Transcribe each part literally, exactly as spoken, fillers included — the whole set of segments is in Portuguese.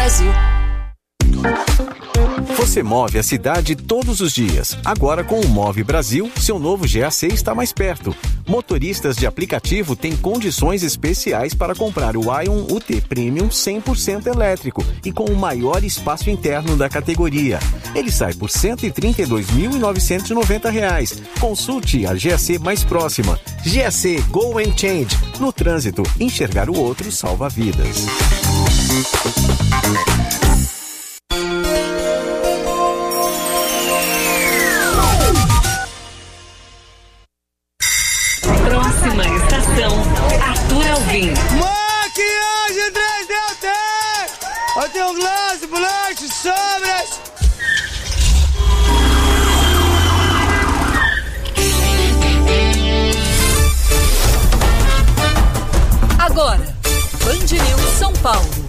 Brasil. Você move a cidade todos os dias. Agora com o Move Brasil, seu novo G A C está mais perto. Motoristas de aplicativo têm condições especiais para comprar o Ion U T Premium cem por cento elétrico e com o maior espaço interno da categoria. Ele sai por cento e trinta e dois mil novecentos e noventa reais. Consulte a G A C mais próxima. G A C Go and Change. No trânsito, enxergar o outro salva vidas. Próxima estação, Arthur Alvim. Maquiagem três D T! Eu tenho glace, blush, sobras. Agora, Band News São Paulo.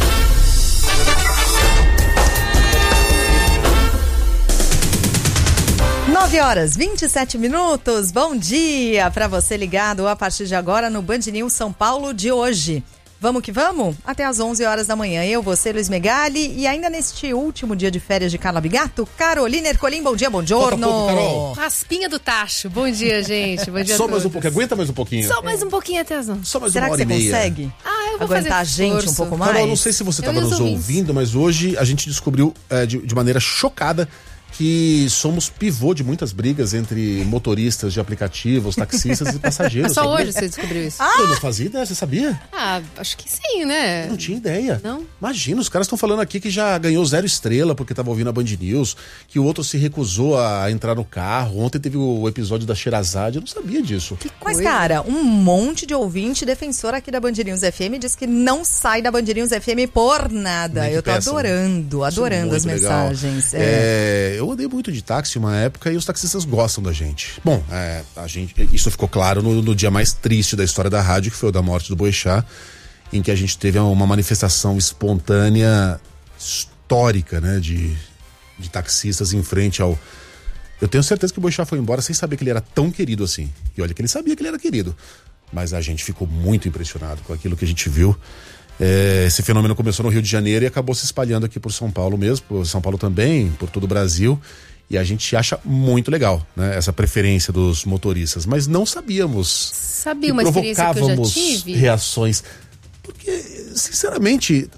nove horas, vinte e sete minutos. Bom dia para você ligado a partir de agora no Band News São Paulo de hoje. Vamos que vamos? Até às onze horas da manhã. Eu, você, Luiz Megali, e ainda neste último dia de férias de Carla Bigato, Carolina Ercolim, bom dia, bom giorno. Raspinha do tacho, bom dia, gente. Bom dia. Só mais um pouquinho, aguenta mais um pouquinho. Só mais um pouquinho até as onze. Só mais Será uma que hora você e meia. consegue Ah, eu vou aguentar a fazer gente esforço. um pouco mais? Carol, não sei se você estava nos ouvintes. ouvindo, mas hoje a gente descobriu é, de, de maneira chocada que somos pivô de muitas brigas entre motoristas de aplicativos, taxistas e passageiros. Só sabia? hoje você descobriu isso? Eu não fazia ideia, você sabia? Ah, acho que sim, né? Eu não tinha ideia. Não? Imagina, os caras estão falando aqui que já ganhou zero estrela porque estava ouvindo a Band News, que o outro se recusou a entrar no carro. Ontem teve o episódio da Sherazade, eu não sabia disso. Que Mas, coisa. cara, um monte de ouvinte defensor aqui da Band News F M diz que não sai da Band News F M por nada. Nem que Eu tô peçam. adorando, adorando as Isso é muito legal. mensagens. É. É, eu andei muito de táxi uma época e os taxistas gostam da gente. Bom, é, a gente, isso ficou claro no, no dia mais triste da história da rádio, que foi o da morte do Boechat, em que a gente teve uma manifestação espontânea histórica, né, de, de taxistas em frente ao... Eu tenho certeza que o Boechat foi embora sem saber que ele era tão querido assim. E olha que ele sabia que ele era querido. Mas a gente ficou muito impressionado com aquilo que a gente viu. É, esse fenômeno começou no Rio de Janeiro e acabou se espalhando aqui por São Paulo mesmo, por São Paulo também, por todo o Brasil. E a gente acha muito legal, né, essa preferência dos motoristas. Mas não sabíamos Sabe que uma experiência que eu já provocávamos tive? reações. Porque, sinceramente,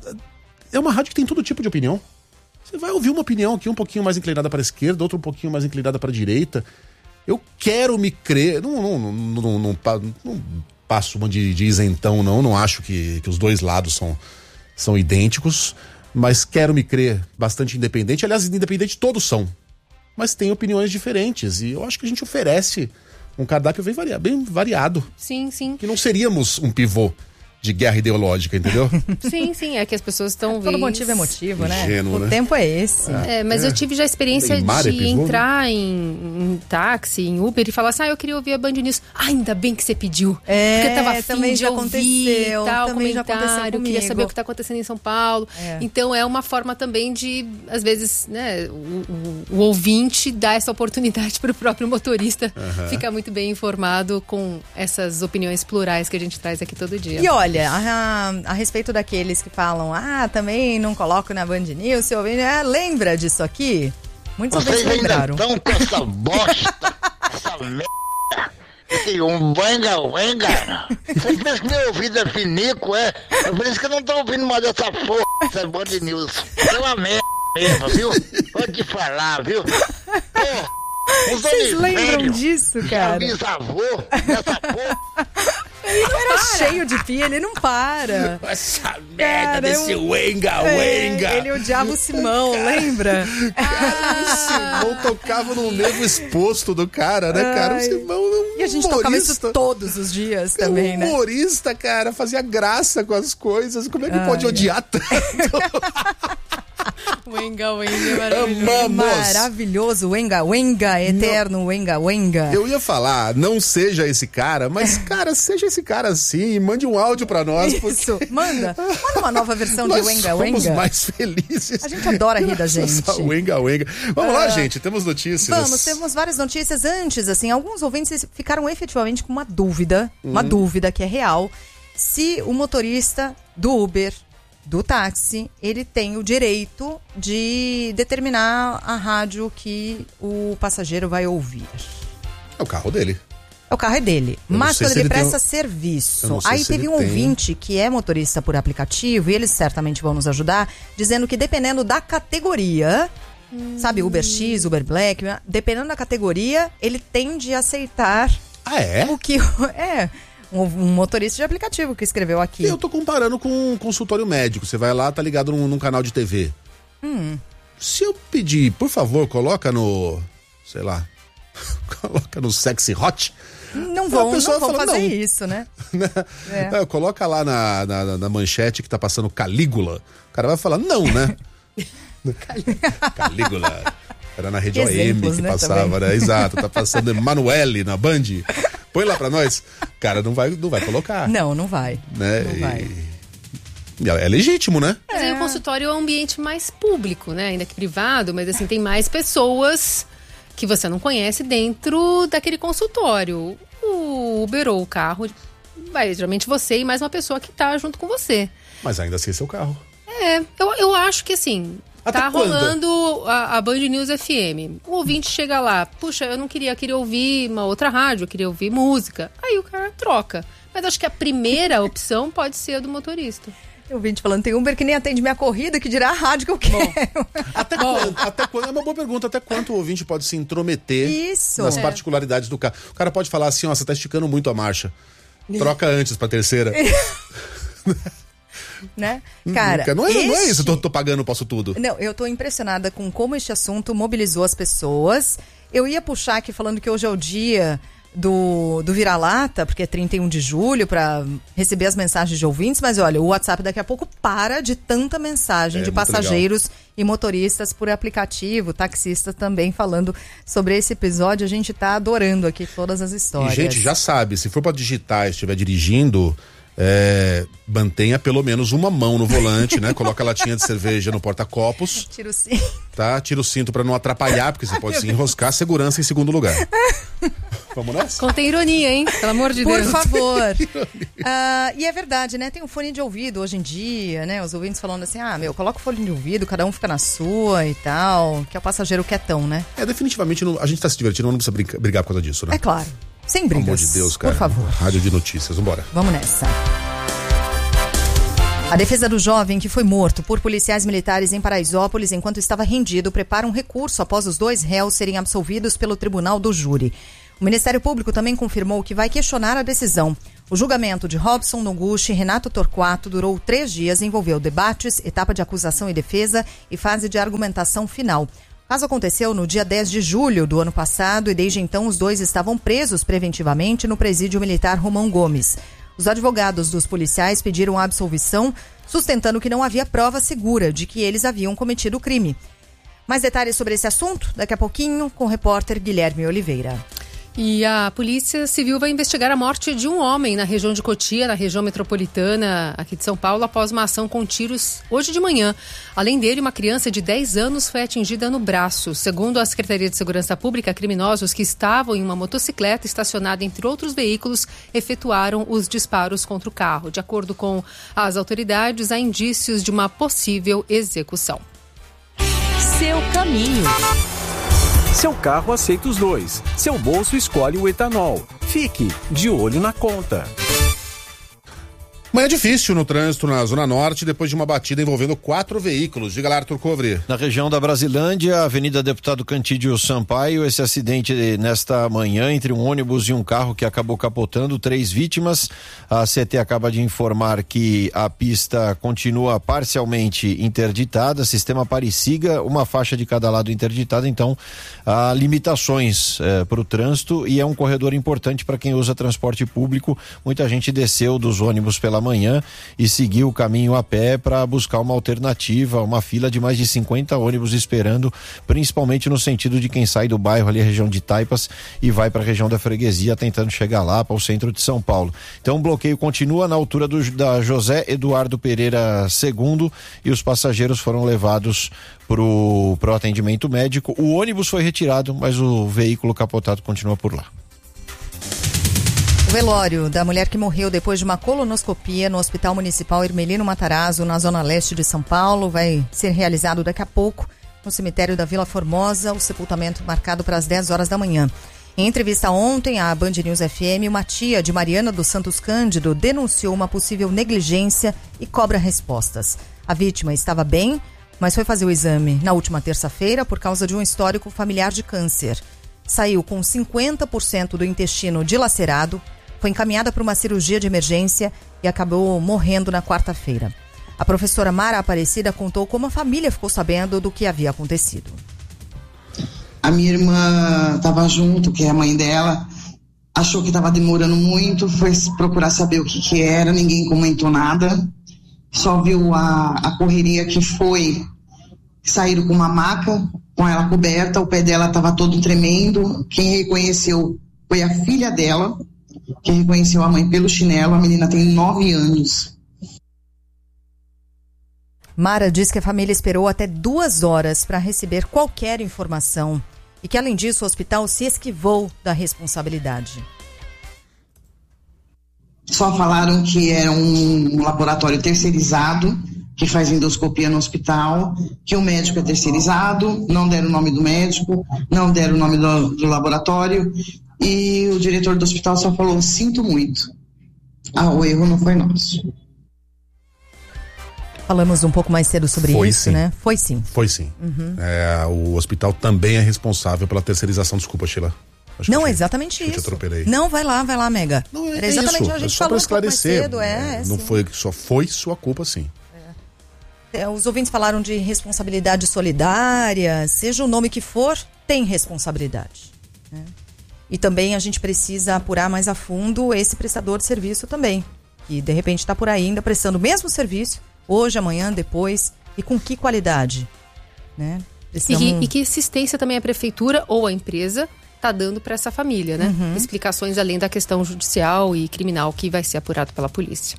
é uma rádio que tem todo tipo de opinião. Você vai ouvir uma opinião aqui um pouquinho mais inclinada para a esquerda, outra um pouquinho mais inclinada para a direita. Eu quero me crer... Não, não, não, não, não, não passo uma de, de isentão, não. Não acho que, que os dois lados são, são idênticos. Mas quero me crer bastante independente. Aliás, independente todos são. Mas tem opiniões diferentes. E eu acho que a gente oferece um cardápio bem variado. Bem variado. Sim, sim. Que não seríamos um pivô de guerra ideológica, entendeu? Sim, sim. É que as pessoas estão vendo. Todo motivo é motivo, né? Ingênuo, O né? tempo é esse. É, mas eu tive já a experiência Neymar é de pivô, né? entrar em, em táxi, em Uber e falar assim, ah, eu queria ouvir a Band News. Ah, ainda bem que você pediu. É, porque eu tava afim também de já ouvir aconteceu, tal, também já aconteceu comentário, comigo. queria saber o que tá acontecendo em São Paulo. É. Então é uma forma também de, às vezes, né, o, o, o ouvinte dar essa oportunidade pro próprio motorista Uhum. ficar muito bem informado com essas opiniões plurais que a gente traz aqui todo dia. E olha, a, a respeito daqueles que falam, ah, também não coloco na Band News, se ouvindo, é, lembra disso aqui? Muitos ouvintes Vocês ainda lembraram. estão com essa bosta, essa merda, esse um wenga-wenga. Vocês pensam que meu ouvido é finico, é? É por isso que eu não tô ouvindo mais essa porra, essa Band News. É uma merda mesmo, viu? Vou te falar, viu? Porra, os Vocês homens lembram velhos, disso, já cara? bisavô dessa porra. Ele era cheio de pia, ele não para. Essa Cara, desse eu- wenga, É, wenga. ele odiava o Simão, lembra? O Simão tocava no nervo exposto do cara, né, cara? O Ai. Simão é um E a gente tocava isso humorista. todos os dias também, um né? humorista, cara, fazia graça com as coisas. Como é que pode odiar tanto? Wenga, Wenga, maravilhoso. Amamos! Maravilhoso, Wenga, Wenga, eterno, Wenga, Wenga. Eu ia falar, não seja esse cara, mas, cara, seja esse cara sim e mande um áudio pra nós. Isso, manda. Manda uma nova versão de Nós Wenga, somos Wenga. mais felizes. A gente adora rir da Essa gente. Wenga, wenga. Vamos lá, gente, temos notícias. Vamos, temos várias notícias antes, assim, alguns ouvintes ficaram efetivamente com uma dúvida, uma Hum. dúvida que é real, se o motorista do Uber do táxi, ele tem o direito de determinar a rádio que o passageiro vai ouvir. É o carro dele. O carro é dele, Eu mas quando se ele, ele presta tem... serviço. Aí teve um tem... ouvinte que é motorista por aplicativo, e eles certamente vão nos ajudar, dizendo que dependendo da categoria, hum. sabe, Uber X, Uber Black, dependendo da categoria, ele tende a aceitar ah, é? o que... É, um, um motorista de aplicativo que escreveu aqui. Eu tô comparando com um consultório médico, você vai lá, tá ligado num, num canal de T V. Hum. Se eu pedir, por favor, coloca no, sei lá, coloca no Sexy Hot... Não vão, não vão fala, fazer não. isso, né? É. É, coloca lá na, na, na manchete que tá passando Calígula. O cara vai falar, não, né? Calígula. Era na rede Exemplos, O M que né, passava, também. né? Exato, tá passando Emanuele na Band. Põe lá pra nós. Cara, não vai, não vai colocar. Não, não vai. Né? Não e... vai. É legítimo, né? Mas aí o consultório é um ambiente mais público, né? Ainda que privado, mas assim, tem mais pessoas que você não conhece dentro daquele consultório. O Uber ou o carro, vai geralmente você e mais uma pessoa que tá junto com você. Mas ainda assim é seu carro. É, eu, eu acho que assim, Até tá quando? rolando a, a Band News F M. O ouvinte chega lá, puxa, eu não queria, queria ouvir uma outra rádio, eu queria ouvir música. Aí o cara troca. Mas acho que a primeira opção pode ser a do motorista. Eu vim te falando, tem Uber que nem atende minha corrida, que dirá a rádio que eu quero. Até, quando, até quando? É uma boa pergunta. Até quanto o ouvinte pode se intrometer Isso. nas É. particularidades do carro? O cara pode falar assim, ó, você tá esticando muito a marcha. Troca antes pra terceira. Né? Cara, não, é, este... não é isso, eu tô, tô pagando, posso tudo. Não, eu tô impressionada com como este assunto mobilizou as pessoas. Eu ia puxar aqui falando que hoje é o dia do, do Vira-Lata, porque é trinta e um de julho, para receber as mensagens de ouvintes, mas olha, o WhatsApp daqui a pouco para de tanta mensagem É, de muito passageiros legal. E motoristas por aplicativo, taxistas também falando sobre esse episódio. A gente tá adorando aqui todas as histórias. E, gente, já sabe, se for pra digitar e estiver dirigindo, é, mantenha pelo menos uma mão no volante, né? Coloca a latinha de cerveja no porta-copos. Tira o cinto. Tá? Tira o cinto pra não atrapalhar, porque você pode se enroscar. Segurança em segundo lugar. Vamos nessa? Contém ironia, hein? Pelo amor de Por Deus. favor. Ah, e é verdade, né? Tem um fone de ouvido hoje em dia, né? Os ouvintes falando assim, ah, meu, coloca o fone de ouvido, cada um fica na sua e tal. Que é o passageiro quietão, né? É, definitivamente, não, a gente tá se divertindo, não precisa brincar, brigar por causa disso, né? É claro. Sem Pelo brigas. amor de Deus, cara. Por favor. Rádio de notícias, vambora. Vamos nessa. A defesa do jovem que foi morto por policiais militares em Paraisópolis enquanto estava rendido prepara um recurso após os dois réus serem absolvidos pelo tribunal do júri. O Ministério Público também confirmou que vai questionar a decisão. O julgamento de Robson Noguchi e Renato Torquato durou três dias e envolveu debates, etapa de acusação e defesa e fase de argumentação final. O caso aconteceu no dia dez de julho do ano passado e desde então os dois estavam presos preventivamente no presídio militar Romão Gomes. Os advogados dos policiais pediram a absolvição, sustentando que não havia prova segura de que eles haviam cometido o crime. Mais detalhes sobre esse assunto daqui a pouquinho com o repórter Guilherme Oliveira. E a Polícia Civil vai investigar a morte de um homem na região de Cotia, na região metropolitana aqui de São Paulo, após uma ação com tiros hoje de manhã. Além dele, uma criança de dez anos foi atingida no braço. Segundo a Secretaria de Segurança Pública, criminosos que estavam em uma motocicleta estacionada entre outros veículos efetuaram os disparos contra o carro. De acordo com as autoridades, há indícios de uma possível execução. Seu caminho. Seu carro aceita os dois. Seu bolso escolhe o etanol. Fique de olho na conta. Manhã difícil no trânsito na Zona Norte, depois de uma batida envolvendo quatro veículos. Diga lá, Arthur Covre. Na região da Brasilândia, Avenida Deputado Cantídio Sampaio, esse acidente nesta manhã entre um ônibus e um carro que acabou capotando, três vítimas. A C T acaba de informar que a pista continua parcialmente interditada, sistema Parisiga, uma faixa de cada lado interditada, então há limitações eh, para o trânsito e é um corredor importante para quem usa transporte público. Muita gente desceu dos ônibus pela manhã e seguiu o caminho a pé para buscar uma alternativa, uma fila de mais de cinquenta ônibus esperando, principalmente no sentido de quem sai do bairro ali, região de Taipas, e vai para a região da Freguesia tentando chegar lá para o centro de São Paulo. Então o bloqueio continua na altura do, da José Eduardo Pereira segundo e os passageiros foram levados pro, pro atendimento médico. O ônibus foi retirado, mas o veículo capotado continua por lá. O velório da mulher que morreu depois de uma colonoscopia no Hospital Municipal Hermelino Matarazzo, na zona leste de São Paulo, vai ser realizado daqui a pouco no cemitério da Vila Formosa, o sepultamento marcado para as dez horas da manhã. Em entrevista ontem à Band News F M, uma tia de Mariana dos Santos Cândido denunciou uma possível negligência e cobra respostas. A vítima estava bem, mas foi fazer o exame na última terça-feira por causa de um histórico familiar de câncer. Saiu com cinquenta por cento do intestino dilacerado, foi encaminhada para uma cirurgia de emergência e acabou morrendo na quarta-feira. A professora Mara Aparecida contou como a família ficou sabendo do que havia acontecido. A minha irmã estava junto, que é a mãe dela, achou que estava demorando muito, foi procurar saber o que, que era, ninguém comentou nada, só viu a, a correria que foi, saíram com uma maca, com ela coberta, o pé dela estava todo tremendo, quem reconheceu foi a filha dela, que reconheceu a mãe pelo chinelo. A menina tem nove anos. Mara diz que a família esperou até duas horas para receber qualquer informação e que, além disso, o hospital se esquivou da responsabilidade. Só falaram que era um laboratório terceirizado, que faz endoscopia no hospital, que o médico é terceirizado, não deram o nome do médico, não deram o nome do, do laboratório. E o diretor do hospital só falou, sinto muito. Ah, o erro não foi nosso. Falamos um pouco mais cedo sobre foi isso, sim. né? Foi sim. Foi sim. Uhum. É, o hospital também é responsável pela terceirização. Desculpa, Sheila. Acho não, é exatamente isso. Te atropelei. Não, vai lá, vai lá, Mega. Não, é, Era exatamente isso. a gente é só falou para esclarecer. Um pouco mais cedo, é, é, é não sim. foi, só foi sua culpa, sim. É, os ouvintes falaram de responsabilidade solidária, seja o nome que for, tem responsabilidade, né? E também a gente precisa apurar mais a fundo esse prestador de serviço também, que de repente está por aí ainda prestando o mesmo serviço, hoje, amanhã, depois, e com que qualidade, né? Precisamos... E, e que assistência também a prefeitura ou a empresa está dando para essa família, né? Uhum. Explicações além da questão judicial e criminal que vai ser apurado pela polícia.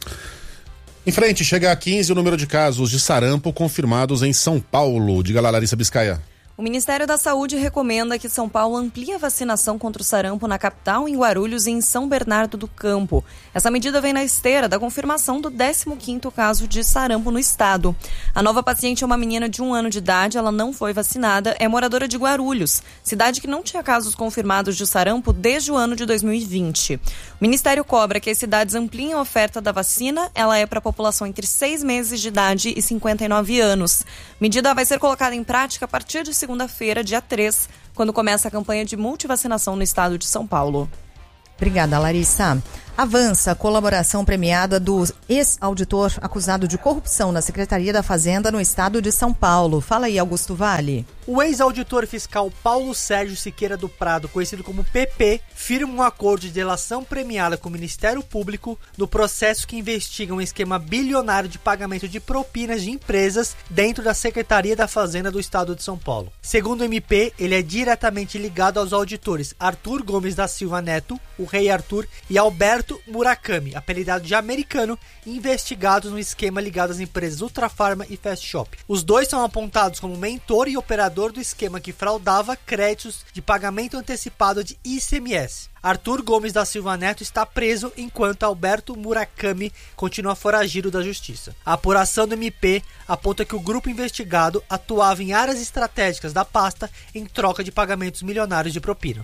Em frente, chega a quinze o número de casos de sarampo confirmados em São Paulo. Diga lá, Larissa Biscaia. O Ministério da Saúde recomenda que São Paulo amplie a vacinação contra o sarampo na capital, em Guarulhos e em São Bernardo do Campo. Essa medida vem na esteira da confirmação do décimo quinto caso de sarampo no estado. A nova paciente é uma menina de um ano de idade, ela não foi vacinada, é moradora de Guarulhos, cidade que não tinha casos confirmados de sarampo desde o ano de dois mil e vinte. O Ministério cobra que as cidades ampliem a oferta da vacina, ela é para a população entre seis meses de idade e cinquenta e nove anos. A medida vai ser colocada em prática a partir de segunda-feira, dia três, quando começa a campanha de multivacinação no estado de São Paulo. Obrigada, Larissa. Avança a colaboração premiada do ex-auditor acusado de corrupção na Secretaria da Fazenda no estado de São Paulo. Fala aí, Augusto Vale. O ex-auditor fiscal Paulo Sérgio Siqueira do Prado, conhecido como P P, firma um acordo de delação premiada com o Ministério Público no processo que investiga um esquema bilionário de pagamento de propinas de empresas dentro da Secretaria da Fazenda do estado de São Paulo. Segundo o M P, ele é diretamente ligado aos auditores Arthur Gomes da Silva Neto, o Rei Arthur, e Alberto Murakami, apelidado de americano, investigados no esquema ligado às empresas Ultrafarma e Fast Shop. Os dois são apontados como mentor e operador do esquema que fraudava créditos de pagamento antecipado de I C M S. Arthur Gomes da Silva Neto está preso, enquanto Alberto Murakami continua foragido da justiça. A apuração do M P aponta que o grupo investigado atuava em áreas estratégicas da pasta em troca de pagamentos milionários de propina.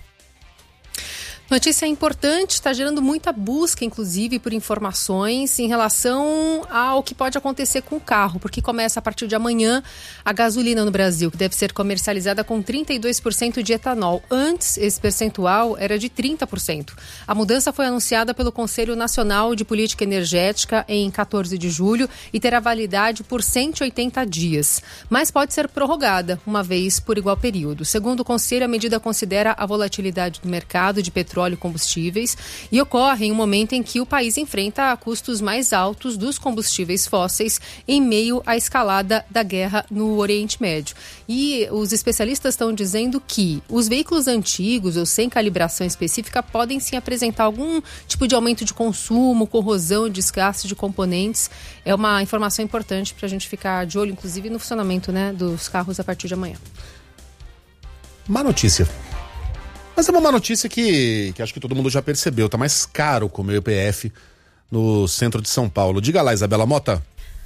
Notícia importante, está gerando muita busca, inclusive, por informações em relação ao que pode acontecer com o carro, porque começa a partir de amanhã a gasolina no Brasil, que deve ser comercializada com trinta e dois por cento de etanol. Antes, esse percentual era de trinta por cento. A mudança foi anunciada pelo Conselho Nacional de Política Energética em quatorze de julho e terá validade por cento e oitenta dias, mas pode ser prorrogada uma vez por igual período. Segundo o Conselho, a medida considera a volatilidade do mercado de petróleo e combustíveis e ocorre em um momento em que o país enfrenta custos mais altos dos combustíveis fósseis em meio à escalada da guerra no Oriente Médio. E os especialistas estão dizendo que os veículos antigos ou sem calibração específica podem sim apresentar algum tipo de aumento de consumo, corrosão, desgaste de componentes. É uma informação importante para a gente ficar de olho, inclusive no funcionamento, né, dos carros a partir de amanhã. Má notícia. Mas é uma má notícia que, que acho que todo mundo já percebeu. Tá mais caro comer o P F no centro de São Paulo. Diga lá, Isabela Mota.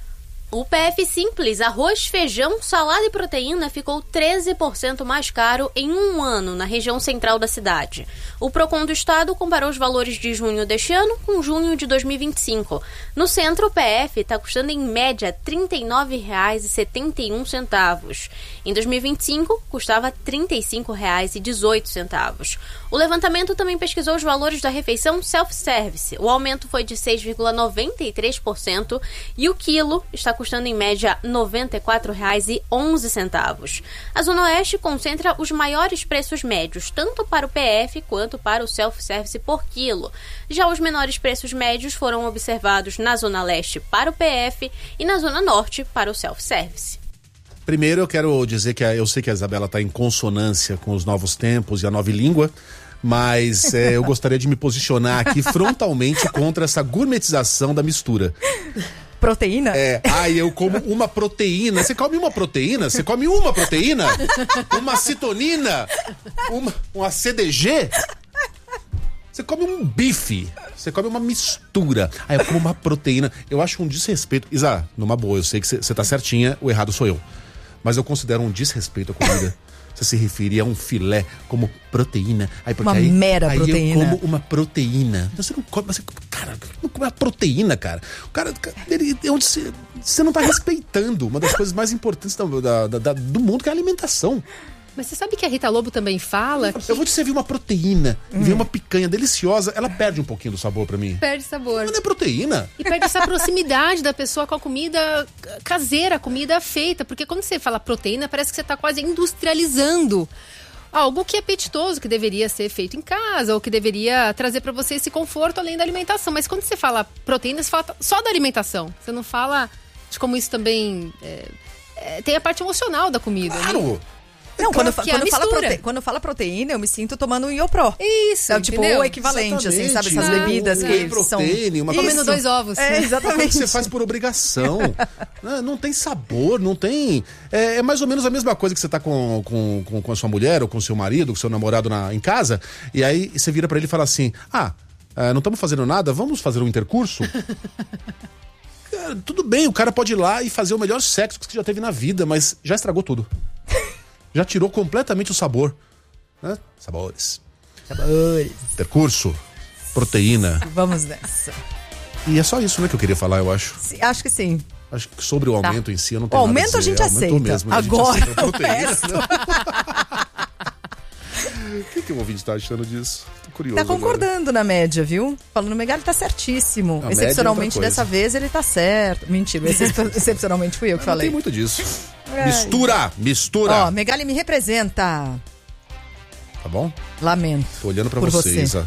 O P F Simples, arroz, feijão, salada e proteína ficou treze por cento mais caro em um ano na região central da cidade. O Procon do Estado comparou os valores de junho deste ano com junho de dois mil e vinte e cinco. No centro, o P F está custando em média trinta e nove reais e setenta e um centavos. Em dois mil e vinte e cinco, custava trinta e cinco reais e dezoito centavos. O levantamento também pesquisou os valores da refeição self-service. O aumento foi de seis vírgula noventa e três por cento e o quilo está custando em média noventa e quatro reais e onze centavos. A Zona Oeste concentra os maiores preços médios, tanto para o P F quanto para o self-service por quilo. Já os menores preços médios foram observados na Zona Leste para o P F e na Zona Norte para o self-service. Primeiro eu quero dizer que a, eu sei que a Isabela está em consonância com os novos tempos e a nova língua, mas é, eu gostaria de me posicionar aqui frontalmente contra essa gourmetização da mistura. Proteína? É, ai, eu como uma proteína. Você come uma proteína? Você come uma proteína? Uma citonina? Uma, uma C D G? Você come um bife, você come uma mistura. Aí eu como uma proteína. Eu acho um desrespeito. Isa, numa boa, eu sei que você tá certinha, o errado sou eu. Mas eu considero um desrespeito à comida. Você se referia a um filé como proteína. Aí, porque uma aí, mera aí proteína. eu como uma proteína. Você não come, você, cara, não come uma proteína, cara. O cara, ele, é onde você, você não tá respeitando uma das coisas mais importantes da, da, da, do mundo, que é a alimentação. Mas você sabe que a Rita Lobo também fala que... Eu vou te servir uma proteína hum. e ver uma picanha deliciosa, ela perde um pouquinho do sabor pra mim. Perde sabor. Mas não é proteína. E perde essa proximidade da pessoa com a comida caseira, a comida feita. Porque quando você fala proteína, parece que você tá quase industrializando algo que é apetitoso, que deveria ser feito em casa, ou que deveria trazer pra você esse conforto além da alimentação. Mas quando você fala proteína, você fala só da alimentação. Você não fala de como isso também é, é, tem a parte emocional da comida. Claro! Né? Não, quando, quando, quando, fala prote... quando fala proteína, eu me sinto tomando um Iopró. Isso, é, tipo, o equivalente, exatamente. assim, sabe? Essas bebidas não, que proteína, são... Uma comendo dois ovos. É, exatamente. Que você faz por obrigação. não, não tem sabor, não tem... É, é mais ou menos a mesma coisa que você tá com, com, com, com a sua mulher, ou com o seu marido, com o seu namorado na, em casa, e aí você vira pra ele e fala assim, ah, não estamos fazendo nada, vamos fazer um intercurso? Cara, tudo bem, o cara pode ir lá e fazer o melhor sexo que você já teve na vida, mas já estragou tudo. Já tirou completamente o sabor. Né? Sabores. Sabores. Percurso. Proteína. Vamos nessa. E é só isso, né, que eu queria falar, eu acho. Sim, acho que sim. Acho que sobre o aumento tá. em si, eu não tenho o nada aumento a dizer. a gente aceita. Mesmo, Agora, a gente aceita a proteína. O O que, que o ouvinte tá achando disso? Tô curioso. Tá concordando agora. na média, viu? Falando, o Megali tá certíssimo. A Excepcionalmente, é dessa vez, ele tá certo. Mentira, excepcionalmente fui eu que não falei. Não tem muito disso. É. Mistura, mistura. Ó, Megali me representa. Tá bom? Lamento. Tô olhando pra por vocês. Você.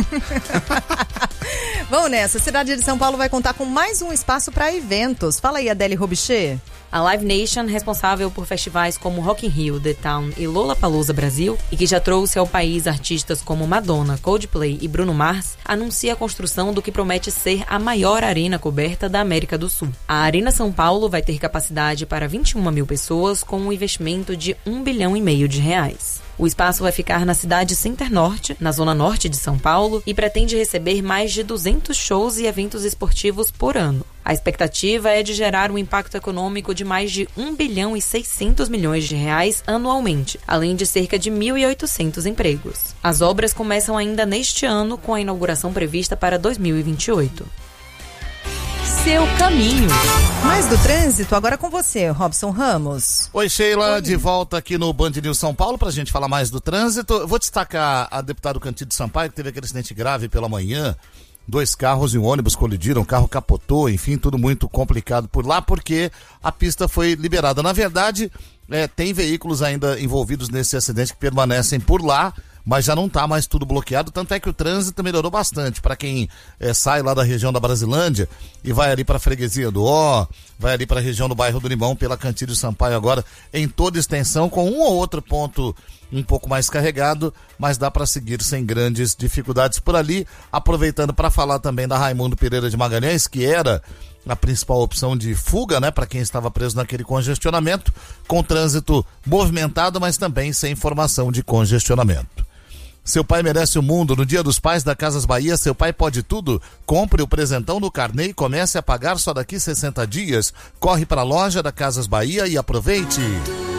Vamos nessa. A cidade de São Paulo vai contar com mais um espaço para eventos. Fala aí, Adele Robichê. A Live Nation, responsável por festivais como Rock in Rio, The Town e Lollapalooza Brasil, e que já trouxe ao país artistas como Madonna, Coldplay e Bruno Mars, anuncia a construção do que promete ser a maior arena coberta da América do Sul. A Arena São Paulo vai ter capacidade para vinte e uma mil pessoas, com um investimento de um bilhão e meio de reais. O espaço vai ficar na cidade Center Norte, na zona norte de São Paulo, e pretende receber mais de duzentos shows e eventos esportivos por ano. A expectativa é de gerar um impacto econômico de mais de um bilhão e seiscentos milhões de reais anualmente, além de cerca de mil e oitocentos empregos. As obras começam ainda neste ano, com a inauguração prevista para dois mil e vinte e oito. Seu caminho. Mais do trânsito, agora com você, Robson Ramos. Oi, Sheila, Oi. De volta aqui no Band News São Paulo pra gente falar mais do trânsito. Eu vou destacar a deputada Cantido Sampaio, que teve aquele acidente grave pela manhã. Dois carros e um ônibus colidiram, o carro capotou, enfim, tudo muito complicado por lá, porque a pista foi liberada. Na verdade, é, tem veículos ainda envolvidos nesse acidente que permanecem por lá, mas já não está mais tudo bloqueado, tanto é que o trânsito melhorou bastante. Para quem é, sai lá da região da Brasilândia e vai ali para a freguesia do Ó, vai ali para a região do bairro do Limão, pela Cantídio Sampaio agora, em toda extensão, com um ou outro ponto um pouco mais carregado, mas dá para seguir sem grandes dificuldades por ali. Aproveitando para falar também da Raimundo Pereira de Magalhães, que era a principal opção de fuga, né, para quem estava preso naquele congestionamento, com trânsito movimentado, mas também sem informação de congestionamento. Seu pai merece o mundo. No Dia dos Pais da Casas Bahia, seu pai pode tudo. Compre o presentão no carnê e comece a pagar só daqui sessenta dias. Corre para a loja da Casas Bahia e aproveite.